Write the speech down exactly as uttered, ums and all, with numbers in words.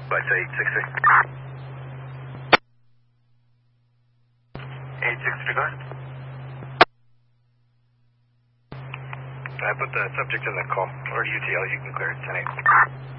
By say eight six three. eight six three, go ahead. I put the subject in the call, or U T L, you can clear it, ten eight.